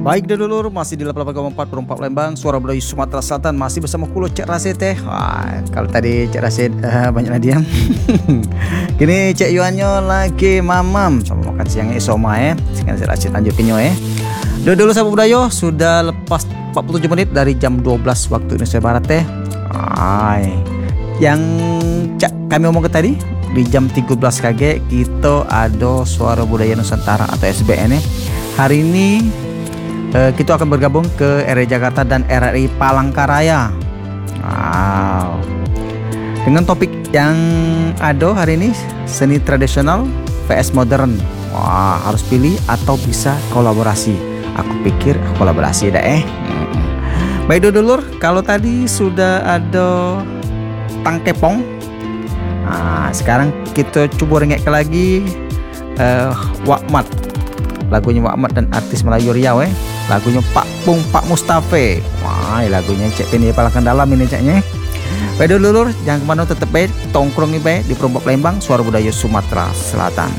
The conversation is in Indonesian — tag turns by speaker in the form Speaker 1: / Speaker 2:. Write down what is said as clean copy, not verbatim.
Speaker 1: Baik dulur, masih di 88,4 Perumpak Lembang, Suara Budaya Sumatera Selatan. Masih bersama kulo Cek Rasid teh. Wah, kalau tadi Cek Rasid banyak diam. Kini Cek Yuanyo lagi mamam sama makan siangnya isoma ya. Sekarang Cek Rasid lanjut pinyo ya. Dulu sahabat budaya, sudah lepas 47 menit dari jam 12 waktu Indonesia Barat teh. Yang kami omong ke tadi di jam 13 KG kita ada Suara Budaya Nusantara atau SBN ya. Hari ini kita akan bergabung ke RRI Jakarta dan RRI Palangkaraya. Wow. Dengan topik yang ada hari ini, seni tradisional vs modern. Wah, harus pilih atau bisa kolaborasi. Aku pikir kolaborasi dah Baik dulur, kalau tadi sudah ada tangkepong. Nah, sekarang kita coba rengek lagi Wakmat. Lagunya Wakmat dan artis Melayu Riau lagunya Pak Pung Pak Mustafa. Wah, lagunya cek ini palangkan dalam ini ceknya. Baik dulur, jangan kemana, tetap baik tongkrong baik di Perumpak Lembang, Suara Budaya Sumatera Selatan.